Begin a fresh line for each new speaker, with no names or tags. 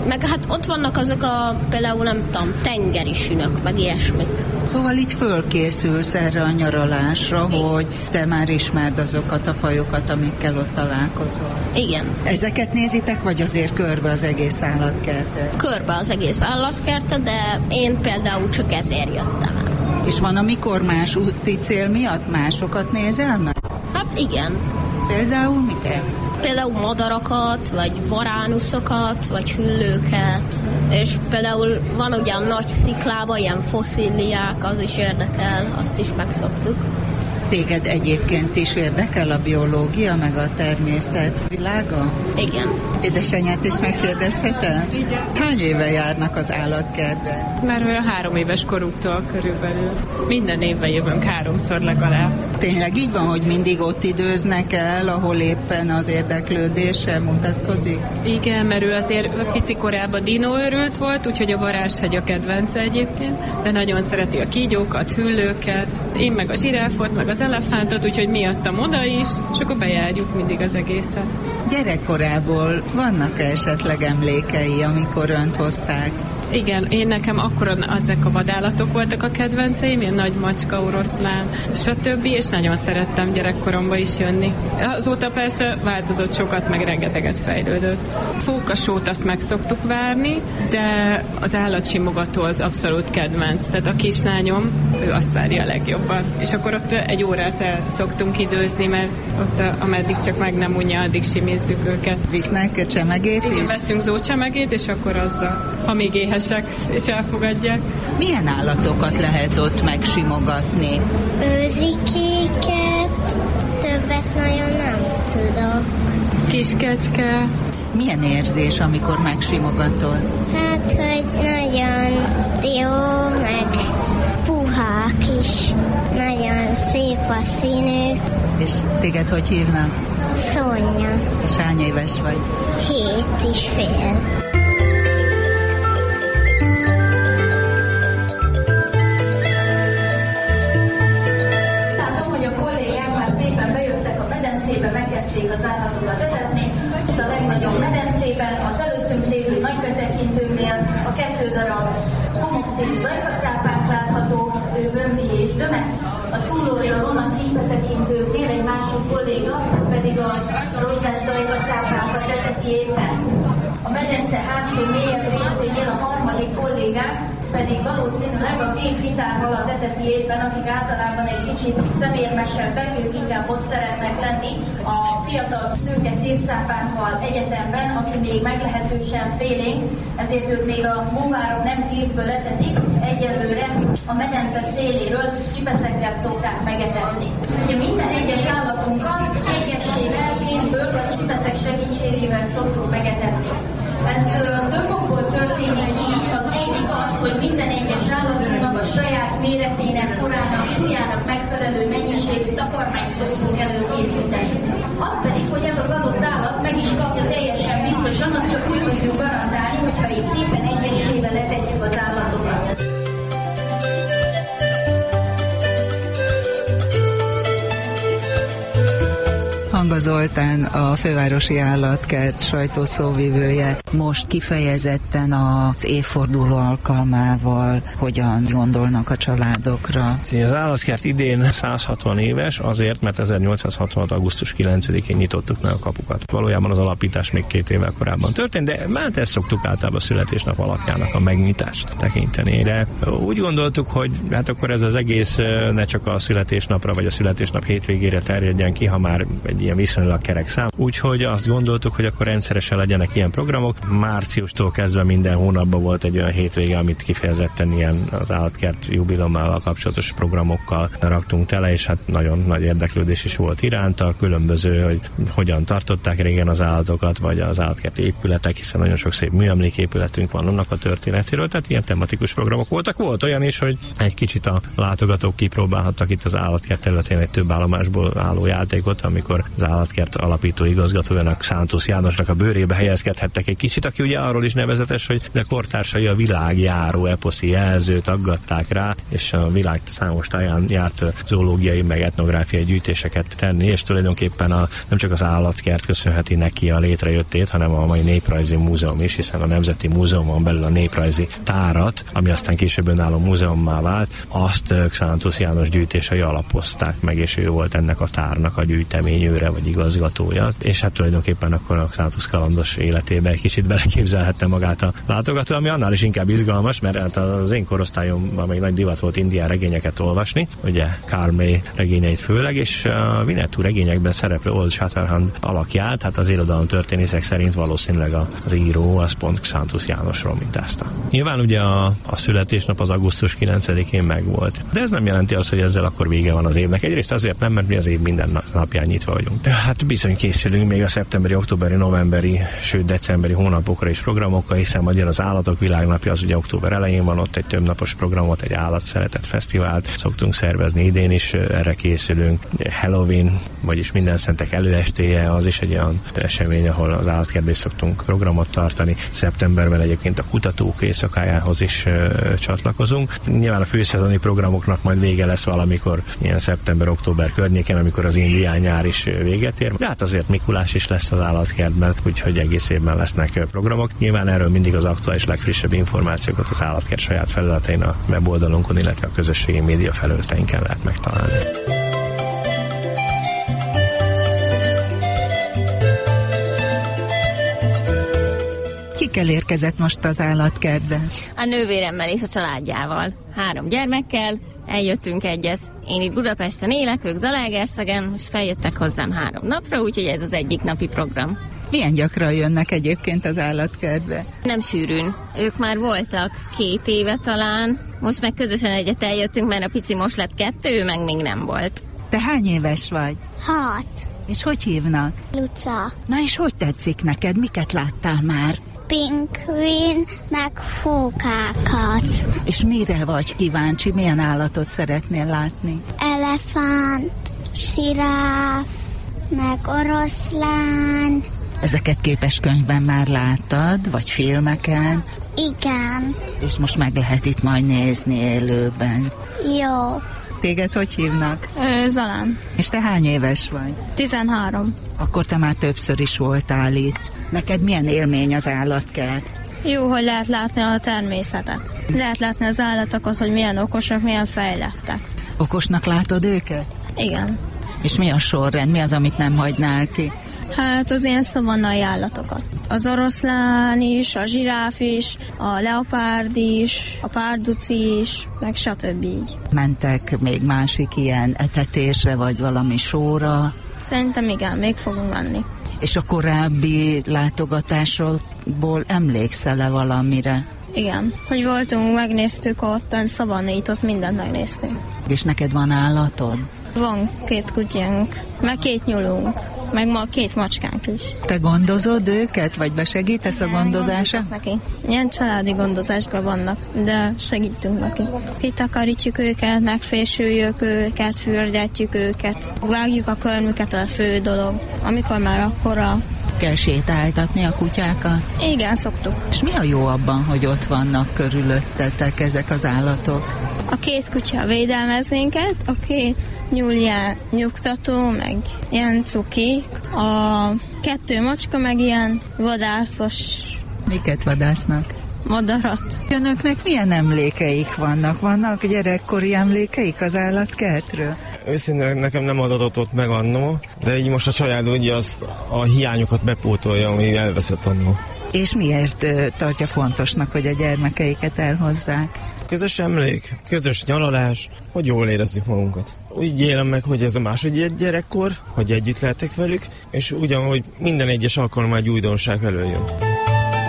Meg hát ott vannak azok például nem tudom, tengeri sünök, meg ilyesmik.
Szóval itt fölkészülsz erre a nyaralásra, hogy te már ismerd azokat a fajokat, amikkel ott találkozol.
Igen.
Ezeket nézitek, vagy azért körbe az egész állatkertet?
Körbe az egész állatkertet, de én például csak ezért jöttem el.
És van, amikor más úti cél miatt másokat nézel meg?
Hát igen.
Például miket?
Például madarakat, vagy varánuszokat, vagy hüllőket. És például van ugye a nagy sziklában ilyen fosszíliák, az is érdekel, azt is megszoktuk.
Téged egyébként is érdekel a biológia, meg a természet világa?
Igen.
Édesanyját is megkérdezhetem?
Igen.
Hány éve járnak az állatkertbe?
Már olyan 3 éves koruktól körülbelül. Minden évben jövünk 3-szor legalább.
Tényleg így van, hogy mindig ott időznek el, ahol éppen az érdeklődése mutatkozik?
Igen, mert ő azért pici korában dinóőrült volt, úgyhogy a varázshegy a kedvence egyébként, de nagyon szereti a kígyókat, hüllőket, én meg a zsiráfot, meg az elefántot, úgyhogy miattam oda is, és akkor bejárjuk mindig az egészet.
Gyerekkorából vannak esetleg emlékei, amikor önt hozták?
Igen, nekem akkor ezek a vadállatok voltak a kedvenceim, ilyen nagy macska, oroszlán, stb. És nagyon szerettem gyerekkoromban is jönni. Azóta persze változott sokat, meg rengeteget fejlődött. Fókasót azt meg szoktuk várni, de az állatsimogató az abszolút kedvenc. Tehát a kislányom, ő azt várja a legjobban. És akkor ott 1 órát el szoktunk időzni, mert ott ameddig csak meg nem unja, addig simézzük őket.
Visznek csemegét is?
Igen, veszünk zócsemegét, és akkor azzal, ha még éhesek, és elfogadják.
Milyen állatokat lehet ott megsimogatni?
Őzikéket, többet nagyon nem tudok.
Kiskecske.
Milyen érzés, amikor megsimogatod?
Hát, hogy nagyon jó, meg puhák is. Nagyon szép a színük.
És téged hogy hívnak?
Szonya.
És hány éves vagy?
7,5.
Megkezdték az állatokat etetni. Itt a legnagyobb medencében, az előttünk lévő nagybetekintőnél a 2 darab homokszínű dajkacápánk látható, Bömbi és Döme. A túloldalon a kisbetekintőnél egy másik kolléga pedig a rozsdás dajkacápánkat eteti éppen. A medence hátsó mélyebb részénél a harmadik kollégák pedig valószínűleg a 2 gitárhalat eteti éppen, akik általában egy kicsit szemérmesebbek, ők inkább ott szeretnek lenni a fiatal szürke szírcápánkkal egyetemben, aki még meglehetősen félénk, ezért ők még a múvárok nem kézből etetik, egyelőre a medence széléről csipeszekkel szokták megetetni. Ugye minden egyes állatunkat egyesével, kézből vagy csipeszek segítségével szoktuk megetetni. Ez több okból történik így, az egyik az, hogy minden egyes állatunknak a saját méretének, korának, súlyának megfelelő mennyiségű takarmányt szoktunk előkészíteni. Az pedig, hogy ez az adott állat meg is kapja teljesen biztosan, azt csak úgy tudjuk garantálni, hogyha így szépen egyesével letetjük az állatokat.
Hanga Zoltán, a Fővárosi Állatkert sajtószóvivője. Most kifejezetten az évforduló alkalmával hogyan gondolnak a családokra?
Az állatkert idén 160 éves, azért, mert 1866. augusztus 9-én nyitottuk meg a kapukat. Valójában az alapítás még 2 évvel korábban történt, de már ezt szoktuk általában a születésnap alapjának a megnyitást tekinteni. De úgy gondoltuk, hogy hát akkor ez az egész ne csak a születésnapra vagy a születésnap hétvégére terjedjen ki, ha már egy ilyen viszonylag kerek szám. Úgyhogy azt gondoltuk, hogy akkor rendszeresen legyenek ilyen programok. Márciustól kezdve minden hónapban volt egy olyan hétvége, amit kifejezetten ilyen az állatkert jubileumával kapcsolatos programokkal raktunk tele, és hát nagyon nagy érdeklődés is volt iránta, különböző, hogy hogyan tartották régen az állatokat, vagy az állatkerti épületek, hiszen nagyon sok szép műemléképületünk van annak a történetéről, tehát ilyen tematikus programok voltak. Volt olyan is, hogy egy kicsit a látogatók kipróbálhattak itt az állatkert területén egy több állomásból álló játékot, amikor az állatkert alapító igazgatójának, Szántusz Jánosnak a bőrébe helyezkedhettek egy kicsit, aki ugye arról is nevezetes, hogy a kortársai a világjáró eposzi jelzőt aggatták rá, és a világ számos táján járt zoológiai meg etnográfiai gyűjtéseket tenni, és tulajdonképpen nem csak az állatkert köszönheti neki a létrejöttét, hanem a mai Néprajzi Múzeum is, hiszen a Nemzeti Múzeumon belül a néprajzi tárat, ami aztán később önálló múzeummá vált, azt Szántusz János gyűjtései alapozták meg, és ő volt ennek a tárnak a gyűjteményőre vagy igazgatója, és hát tulajdonképpen akkor a Szántusz kalandos életébe egy kicsit beleképzelhette magát a látogató, ami annál is inkább izgalmas, mert hát az én korosztályomban még nagy divat volt indián regényeket olvasni, ugye Karl May regényeit főleg, és a Winnetou regényekben szereplő Old Shatterhand alakját, hát az irodalom történészek szerint valószínűleg az író az pont Szántusz Jánosról mintázta. Nyilván ugye a születésnap az augusztus 9-én megvolt, de ez nem jelenti azt, hogy ezzel akkor vége van az évnek. Egyrészt azért nem, mert mi az év minden napján nyitva vagyunk. Tehát bizony készülünk még a szeptemberi, októberi, novemberi, sőt decemberi hónapokra is programokkal, hiszen majd jön az Állatok Világnapja, az ugye október elején van, ott egy többnapos programot, egy állatszeretet fesztivált szoktunk szervezni, idén is erre készülünk. Halloween, vagyis minden szentek előestéje, az is egy olyan esemény, ahol az állatkertben szoktunk programot tartani. Szeptemberben egyébként a kutatók éjszakájához is csatlakozunk. Nyilván a főszezoni programoknak majd vége lesz valamikor ilyen szeptember-október környéken, amikor az indián nyár is véget ér. De hát azért Mikulás is lesz az állatkertben, úgyhogy egész évben lesznek programok. Nyilván erről mindig az aktuális legfrissebb információkat az állatkert saját felületein, a weboldalunkon, illetve a közösségi média felületeinken lehet megtalálni.
Kikkel érkezett most az állatkertbe?
A nővéremmel és a családjával. 3 gyermekkel, eljöttünk egyet. Én itt Budapesten élek, ők Zalaegerszegen, most feljöttek hozzám 3 napra, úgyhogy ez az egyik napi program.
Milyen gyakran jönnek egyébként az állatkertbe?
Nem sűrűn. Ők már voltak 2 éve talán, most meg közösen egyet eljöttünk, mert a pici most lett 2, ő meg még nem volt.
Te hány éves vagy?
6.
És hogy hívnak?
Luca.
Na és hogy tetszik neked? Miket láttál már?
Pingvin, meg fókákat.
És mire vagy kíváncsi? Milyen állatot szeretnél látni?
Elefánt, siráf, meg oroszlán.
Ezeket képeskönyvben már láttad, vagy filmeken?
Igen.
És most meg lehet itt majd nézni élőben.
Jó.
Téged hogy hívnak?
Zalán.
És te hány éves vagy?
13.
Akkor te már többször is voltál itt. Neked milyen élmény az állatkert?
Jó, hogy lehet látni a természetet. Lehet látni az állatokat, hogy milyen okosak, milyen fejlettek.
Okosnak látod őket?
Igen.
És mi a sorrend? Mi az, amit nem hagynál ki?
Hát az ilyen szavannai állatokat. Az oroszlán is, a zsiráf is, a leopárd is, a párduci is, meg stb. Így.
Mentek még másik ilyen etetésre, vagy valami sóra?
Szerintem igen, még fogunk menni.
És a korábbi látogatásokból emlékszel-e valamire?
Igen, hogy voltunk, megnéztük ott, a szavannait, ott mindent megnéztünk.
És neked van állatod?
Van 2 kutyánk, meg 2 nyulunk, meg ma 2 macskánk is.
Te gondozod őket, vagy besegítesz a gondozása?
Neki. Ilyen családi gondozásban vannak, de segítünk neki. Kitakarítjuk őket, megfésüljük őket, fürdetjük őket, vágjuk a körmüket, a fő dolog. Amikor már akkora...
Kell sétáltatni a kutyákat?
Igen, szoktuk.
És mi a jó abban, hogy ott vannak körülöttetek ezek az állatok?
A 2 kutya védelmez minket, a 2 nyúl ilyen nyugtató, meg ilyen cuki, a 2 macska meg ilyen vadászos.
Miket vadásznak?
Madarat.
Önöknek milyen emlékeik vannak? Vannak gyerekkori emlékeik az állatkertről?
Őszintén nekem nem adatott ott meg annó, de így most a család ugye azt a hiányokat bepótolja, ami elveszett annó.
És miért tartja fontosnak, hogy a gyermekeiket elhozzák?
Közös emlék, közös nyaralás, hogy jól érezzük magunkat. Úgy élem meg, hogy ez a második gyerekkor, hogy együtt lehetek velük, és ugyanúgy minden egyes alkalommal egy újdonság előjön.